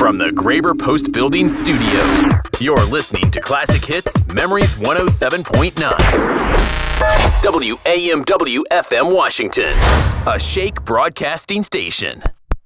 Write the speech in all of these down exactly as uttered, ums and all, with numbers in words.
From the Graber Post Building Studios, you're listening to Classic Hits Memories one oh seven point nine. W A M W F M Washington, a Shake broadcasting station.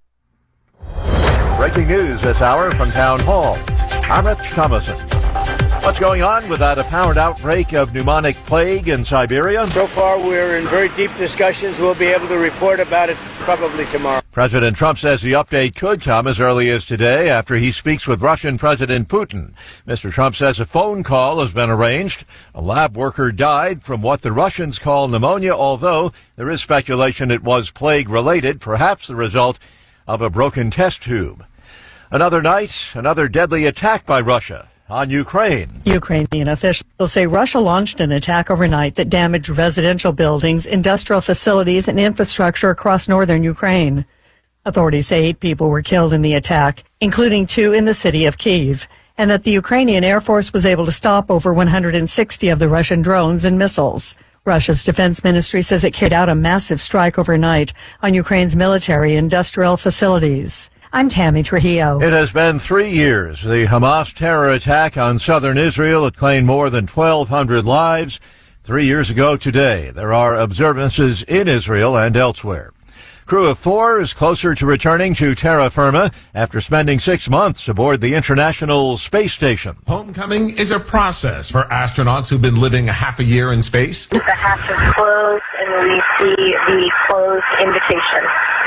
Breaking news this hour from Town Hall. I'm Rich Thomason. What's going on with that apparent outbreak of pneumonic plague in Siberia? So far, we're in very deep discussions. We'll be able to report about it probably tomorrow. President Trump says the update could come as early as today after he speaks with Russian President Putin. Mister Trump says a phone call has been arranged. A lab worker died from what the Russians call pneumonia, although there is speculation it was plague-related, perhaps the result of a broken test tube. Another night, another deadly attack by Russia on Ukraine. Ukrainian officials say Russia launched an attack overnight that damaged residential buildings, industrial facilities, and infrastructure across northern Ukraine. Authorities say eight people were killed in the attack, including two in the city of Kyiv, and that the Ukrainian Air Force was able to stop over one hundred sixty of the Russian drones and missiles. Russia's defense ministry says it carried out a massive strike overnight on Ukraine's military industrial facilities. I'm Tammy Trujillo. It has been three years. The Hamas terror attack on southern Israel had claimed more than twelve hundred lives. Three years ago today, there are observances in Israel and elsewhere. Crew of four is closer to returning to terra firma after spending six months aboard the International Space Station. Homecoming is a process for astronauts who've been living a half a year in space. The hatch is closed and we see the closed invitation.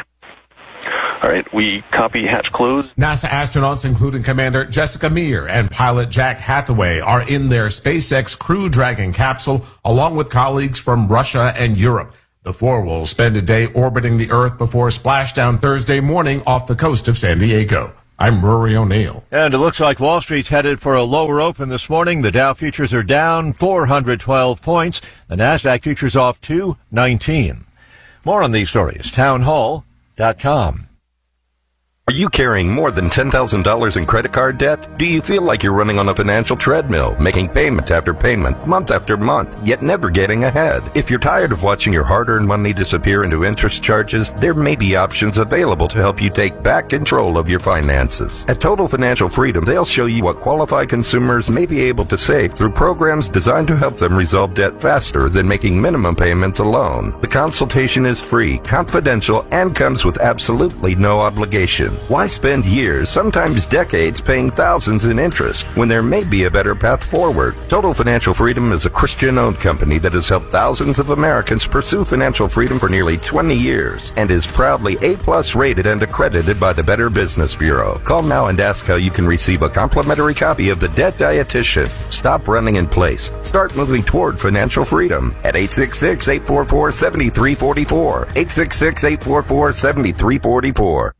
All right, we copy hatch closed. NASA astronauts, including Commander Jessica Meir and pilot Jack Hathaway, are in their SpaceX Crew Dragon capsule, along with colleagues from Russia and Europe. The four will spend a day orbiting the Earth before splashdown Thursday morning off the coast of San Diego. I'm Rory O'Neill. And it looks like Wall Street's headed for a lower open this morning. The Dow futures are down four hundred twelve points. The NASDAQ futures off two nineteen. More on these stories, town hall dot com. Are you carrying more than ten thousand dollars in credit card debt? Do you feel like you're running on a financial treadmill, making payment after payment, month after month, yet never getting ahead? If you're tired of watching your hard-earned money disappear into interest charges, there may be options available to help you take back control of your finances. At Total Financial Freedom, they'll show you what qualified consumers may be able to save through programs designed to help them resolve debt faster than making minimum payments alone. The consultation is free, confidential, and comes with absolutely no obligation. Why spend years, sometimes decades, paying thousands in interest when there may be a better path forward? Total Financial Freedom is a Christian-owned company that has helped thousands of Americans pursue financial freedom for nearly twenty years and is proudly A-plus rated and accredited by the Better Business Bureau. Call now and ask how you can receive a complimentary copy of The Debt Dietitian. Stop running in place. Start moving toward financial freedom at eight six six, eight four four, seven three four four, eight six six, eight four four, seven three four four.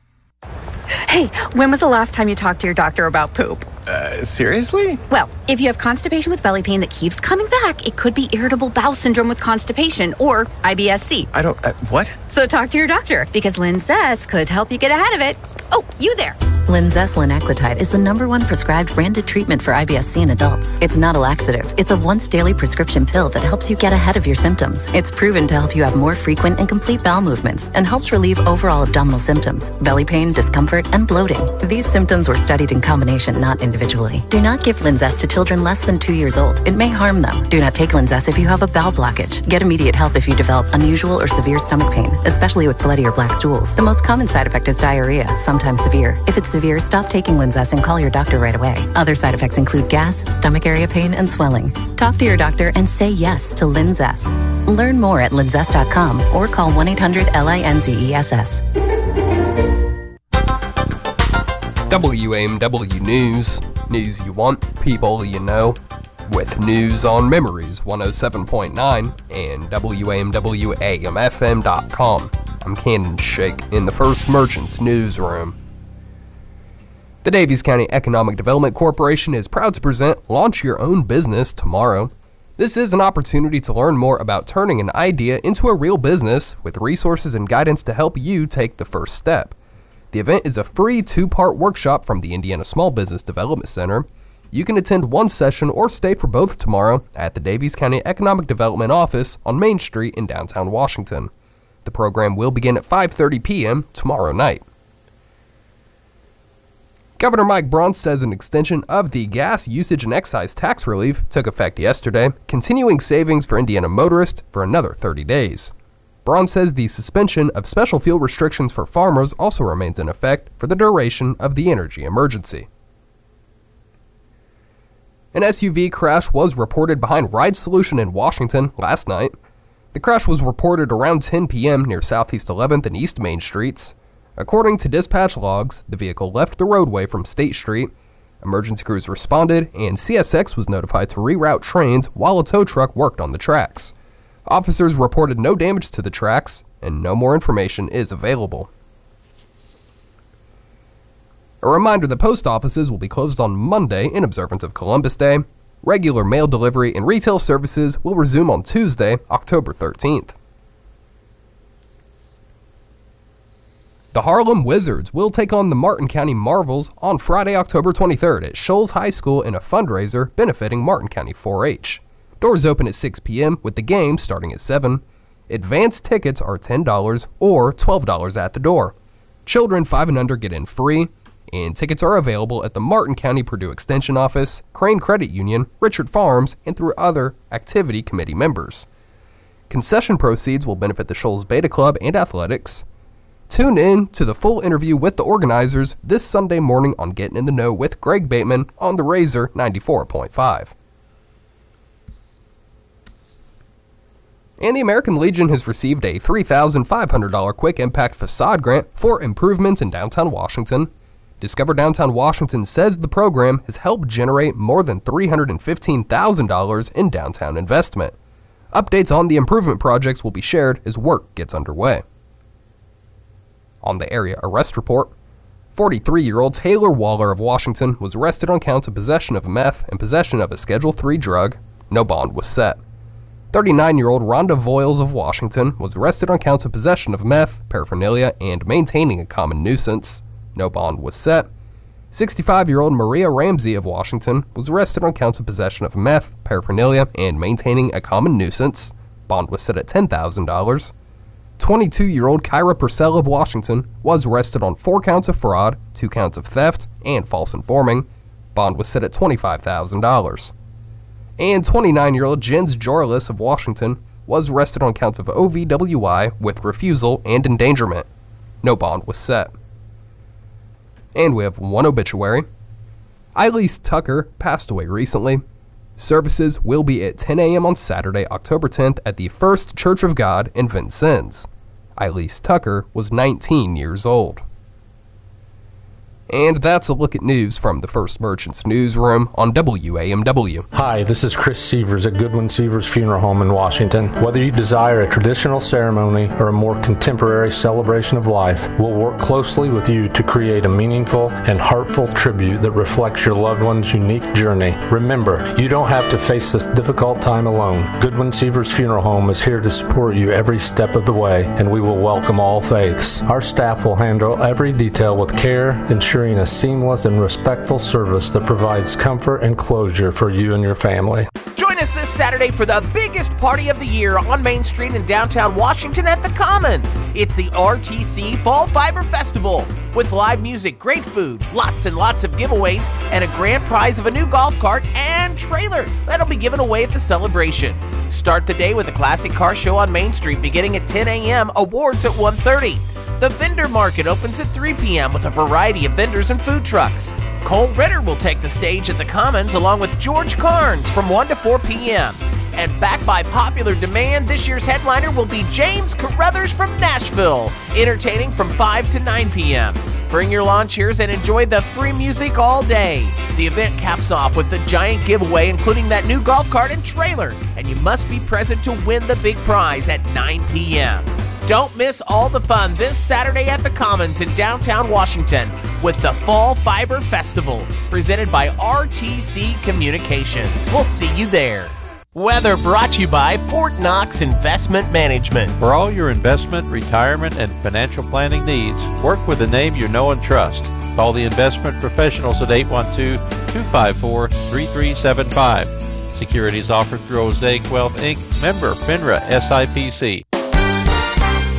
Hey, when was the last time you talked to your doctor about poop? Uh, seriously? Well, if you have constipation with belly pain that keeps coming back, it could be irritable bowel syndrome with constipation or I B S C. I don't, uh, what? So talk to your doctor because Linzess could help you get ahead of it. Oh, you there. Linzess linaclotide is the number one prescribed branded treatment for I B S C in adults. It's not a laxative. It's a once daily prescription pill that helps you get ahead of your symptoms. It's proven to help you have more frequent and complete bowel movements and helps relieve overall abdominal symptoms, belly pain, discomfort, and bloating. These symptoms were studied in combination, not individually. Do not give Linzess to children less than two years old. It may harm them. Do not take Linzess if you have a bowel blockage. Get immediate help if you develop unusual or severe stomach pain, especially with bloody or black stools. The most common side effect is diarrhea, sometimes severe. If it's severe, stop taking Linzess and call your doctor right away. Other side effects include gas, stomach area pain, and swelling. Talk to your doctor and say yes to Linzess. Learn more at linzess dot com or call one eight hundred L I N Z E S S. W A M W News. News you want, people you know. With news on Memories one oh seven point nine and W A M W A M F M dot com. I'm Cannon Shake in the First Merchants newsroom. The Daviess County Economic Development Corporation is proud to present Launch Your Own Business tomorrow. This is an opportunity to learn more about turning an idea into a real business with resources and guidance to help you take the first step. The event is a free two-part workshop from the Indiana Small Business Development Center. You can attend one session or stay for both tomorrow at the Daviess County Economic Development Office on Main Street in downtown Washington. The program will begin at five thirty p.m. tomorrow night. Governor Mike Braun says an extension of the gas usage and excise tax relief took effect yesterday, continuing savings for Indiana motorists for another thirty days. Braun says the suspension of special fuel restrictions for farmers also remains in effect for the duration of the energy emergency. An S U V crash was reported behind Ride Solution in Washington last night. The crash was reported around ten p.m. near Southeast eleventh and East Main Streets. According to dispatch logs, the vehicle left the roadway from State Street. Emergency crews responded, and C S X was notified to reroute trains while a tow truck worked on the tracks. Officers reported no damage to the tracks, and no more information is available. A reminder that post offices will be closed on Monday in observance of Columbus Day. Regular mail delivery and retail services will resume on Tuesday, October thirteenth. The Harlem Wizards will take on the Martin County Marvels on Friday, October twenty-third at Shoals High School in a fundraiser benefiting Martin County four H. Doors open at six p.m. with the game starting at seven. Advance tickets are ten dollars or twelve dollars at the door. Children five and under get in free, and tickets are available at the Martin County Purdue Extension Office, Crane Credit Union, Richard Farms, and through other activity committee members. Concession proceeds will benefit the Shoals Beta Club and athletics. Tune in to the full interview with the organizers this Sunday morning on Getting in the Know with Greg Bateman on the Razor ninety-four point five. And the American Legion has received a three thousand five hundred dollars Quick Impact Facade Grant for improvements in downtown Washington. Discover Downtown Washington says the program has helped generate more than three hundred fifteen thousand dollars in downtown investment. Updates on the improvement projects will be shared as work gets underway. On the area arrest report, forty-three-year-old Taylor Waller of Washington was arrested on counts of possession of meth and possession of a Schedule three drug. No bond was set. thirty-nine-year-old Rhonda Voiles of Washington was arrested on counts of possession of meth, paraphernalia, and maintaining a common nuisance. No bond was set. sixty-five-year-old Maria Ramsey of Washington was arrested on counts of possession of meth, paraphernalia, and maintaining a common nuisance. Bond was set at ten thousand dollars. twenty-two-year-old Kyra Purcell of Washington was arrested on four counts of fraud, two counts of theft, and false informing. Bond was set at twenty-five thousand dollars. And twenty-nine-year-old Jens Jorlis of Washington was arrested on counts of O V W I with refusal and endangerment. No bond was set. And we have one obituary. Eileen Tucker passed away recently. Services will be at ten a.m. on Saturday, October tenth at the First Church of God in Vincennes. Eileen Tucker was nineteen years old. And that's a look at news from the First Merchants newsroom on W A M W. Hi, this is Chris Sievers at Goodwin Sievers Funeral Home in Washington. Whether you desire a traditional ceremony or a more contemporary celebration of life, we'll work closely with you to create a meaningful and heartfelt tribute that reflects your loved one's unique journey. Remember, you don't have to face this difficult time alone. Goodwin Sievers Funeral Home is here to support you every step of the way, and we will welcome all faiths. Our staff will handle every detail with care, ensuring a seamless and respectful service that provides comfort and closure for you and your family. Join us this Saturday for the biggest party of the year on Main Street in downtown Washington at the Commons. It's the R T C Fall Fiber Festival. With live music, great food, lots and lots of giveaways, and a grand prize of a new golf cart and trailer that'll be given away at the celebration. Start the day with a classic car show on Main Street beginning at ten a.m., awards at one thirty. The vendor market opens at three p.m. with a variety of vendors and food trucks. Cole Ritter will take the stage at the Commons along with George Carnes from one to four p.m. And backed by popular demand, this year's headliner will be James Carruthers from Nashville, entertaining from five to nine p.m. Bring your lawn chairs and enjoy the free music all day. The event caps off with a giant giveaway, including that new golf cart and trailer, and you must be present to win the big prize at nine p.m. Don't miss all the fun this Saturday at the Commons in downtown Washington with the Fall Fiber Festival, presented by R T C Communications. We'll see you there. Weather brought to you by Fort Knox Investment Management. For all your investment, retirement, and financial planning needs, work with a name you know and trust. Call the investment professionals at eight one two, two five four, three three seven five. Securities offered through Osaic Wealth, Incorporated, member FINRA S I P C.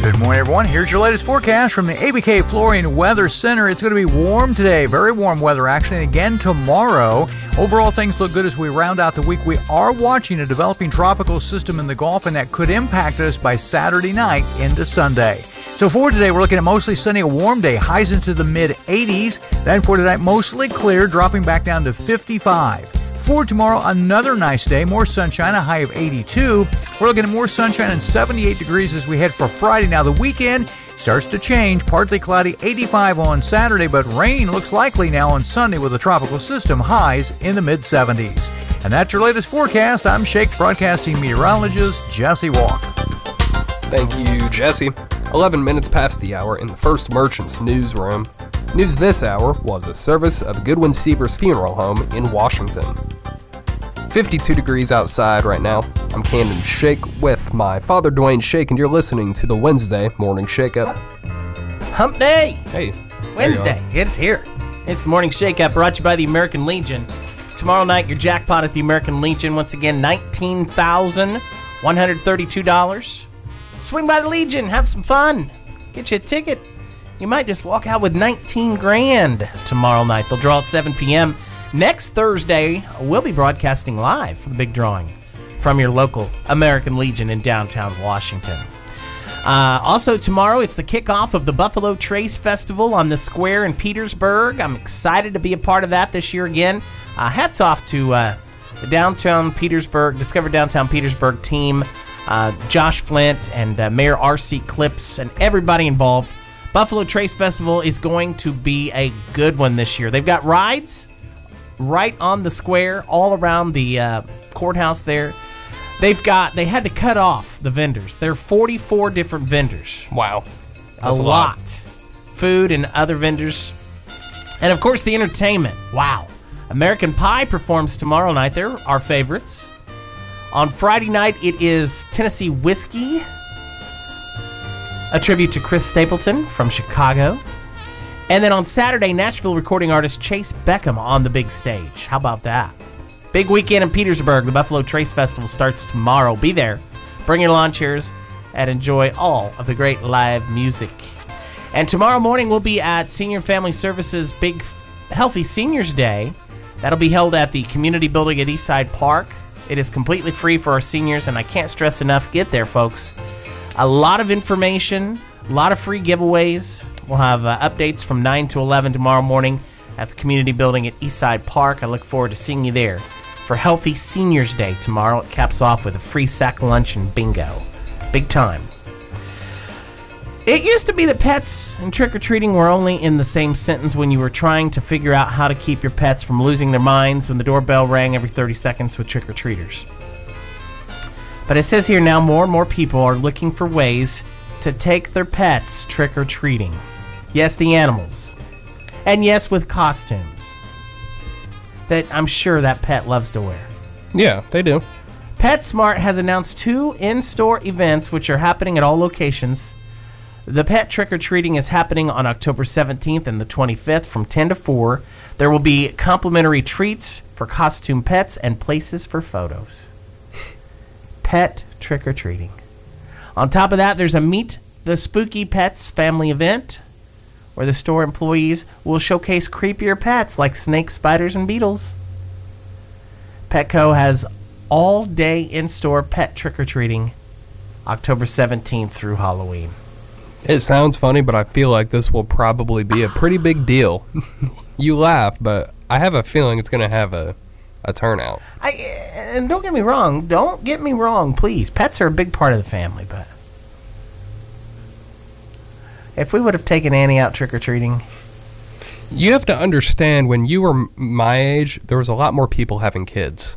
Good morning, everyone. Here's your latest forecast from the A B K Flooring Weather Center. It's going to be warm today, very warm weather actually, and again tomorrow. Overall, things look good as we round out the week. We are watching a developing tropical system in the Gulf, and that could impact us by Saturday night into Sunday. So for today, we're looking at mostly sunny, a warm day, highs into the mid eighties. Then for tonight, mostly clear, dropping back down to fifty-five. For tomorrow, another nice day, more sunshine, a high of eighty-two. We're looking at more sunshine and seventy-eight degrees as we head for Friday. Now the weekend starts to change, partly cloudy, eighty-five on Saturday, but rain looks likely now on Sunday with a tropical system, highs in the mid seventies. And that's your latest forecast. I'm Shake Broadcasting meteorologist Jesse Walker. Thank you, Jesse. eleven minutes past the hour in the First Merchants newsroom. News this hour was a service of Goodwin Seavers Funeral Home in Washington. fifty-two degrees outside right now. I'm Camden Shake with my father, Dwayne Shake, and you're listening to the Wednesday Morning Shake-Up. Hump Day! Hey. Wednesday. It's here. It's the Morning Shake-Up brought to you by the American Legion. Tomorrow night, your jackpot at the American Legion, once again, nineteen thousand one hundred thirty-two dollars. Swing by the Legion, have some fun. Get you a ticket. You might just walk out with nineteen grand tomorrow night. They'll draw at seven p.m. Next Thursday, we'll be broadcasting live for the big drawing from your local American Legion in downtown Washington. Uh, also tomorrow, it's the kickoff of the Buffalo Trace Festival on the Square in Petersburg. I'm excited to be a part of that this year again. Uh, hats off to uh, the Downtown Petersburg, Discover Downtown Petersburg team, uh, Josh Flint and uh, Mayor R C Clips and everybody involved. Buffalo Trace Festival is going to be a good one this year. They've got rides right on the square, all around the uh, courthouse there. They've got, they had to cut off the vendors. There are forty-four different vendors. Wow. A, a lot. lot. Food and other vendors. And of course, the entertainment. Wow. American Pie performs tomorrow night. They're our favorites. On Friday night, it is Tennessee Whiskey, a tribute to Chris Stapleton from Chicago. And then on Saturday, Nashville recording artist Chase Beckham on the big stage. How about that? Big weekend in Petersburg. The Buffalo Trace Festival starts tomorrow. Be there. Bring your lawn chairs and enjoy all of the great live music. And tomorrow morning, we'll be at Senior Family Services Big Healthy Seniors Day. That'll be held at the community building at Eastside Park. It is completely free for our seniors, and I can't stress enough, get there, folks. A lot of information, a lot of free giveaways. We'll have uh, updates from nine to eleven tomorrow morning at the community building at Eastside Park. I look forward to seeing you there for Healthy Seniors Day tomorrow. It caps off with a free sack lunch and bingo. Big time. It used to be that pets and trick-or-treating were only in the same sentence when you were trying to figure out how to keep your pets from losing their minds when the doorbell rang every thirty seconds with trick-or-treaters. But it says here now more and more people are looking for ways to take their pets trick-or-treating. Yes, the animals. And yes, with costumes that I'm sure that pet loves to wear. Yeah, they do. PetSmart has announced two in-store events which are happening at all locations. The pet trick-or-treating is happening on October seventeenth and the twenty-fifth from ten to four. There will be complimentary treats for costume pets and places for photos. Pet trick-or-treating. On top of that, there's a Meet the Spooky Pets family event where the store employees will showcase creepier pets like snakes, spiders, and beetles. Petco has all-day in-store pet trick-or-treating October seventeenth through Halloween. It sounds funny, but I feel like this will probably be a pretty big deal. You laugh, but I have a feeling it's going to have a, a turnout. I, and don't get me wrong. Don't get me wrong, please. Pets are a big part of the family, but if we would have taken Annie out trick-or-treating... You have to understand, when you were my age, there was a lot more people having kids.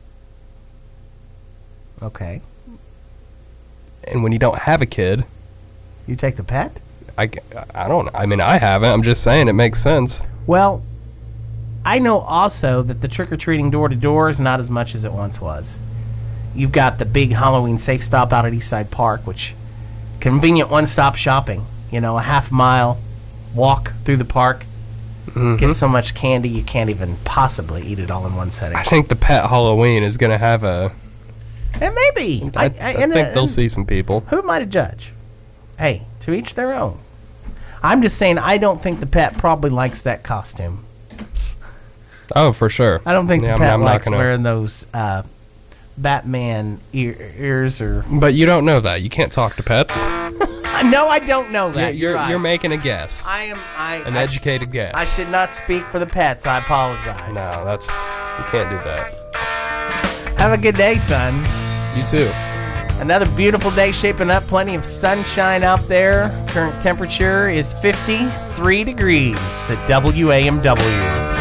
Okay. And when you don't have a kid... You take the pet? I, I don't know. I mean, I haven't. I'm just saying it makes sense. Well, I know also that the trick-or-treating door-to-door is not as much as it once was. You've got the big Halloween safe stop out at Eastside Park, which convenient one-stop shopping. You know, a half-mile walk through the park. Mm-hmm. Get so much candy you can't even possibly eat it all in one setting. I think the pet Halloween is going to have a... And maybe. I, I, I, I think uh, they'll see some people. Who am I to judge? hey, to each their own. I'm just saying I don't think the pet probably likes that costume. Oh, for sure. I don't think yeah, the pet I'm, I'm likes gonna... wearing those uh, Batman ear- ears or. But you don't know that. You can't talk to pets. No, I don't know that. You're you're, you're, you're right. making a guess. I am. I an I, educated guess. I should not speak for the pets. I apologize. No, that's you can't do that. Have a good day, son. You too. Another beautiful day shaping up. Plenty of sunshine out there. Current temperature is fifty-three degrees at W A M W.